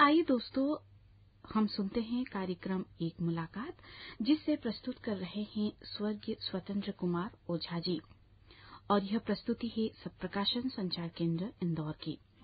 आइए दोस्तों, हम सुनते हैं कार्यक्रम एक मुलाकात, जिससे प्रस्तुत कर रहे हैं स्वर्गीय स्वतंत्र कुमार ओझा जी। और यह प्रस्तुति है सब प्रकाशन संचार केंद्र इंदौर की।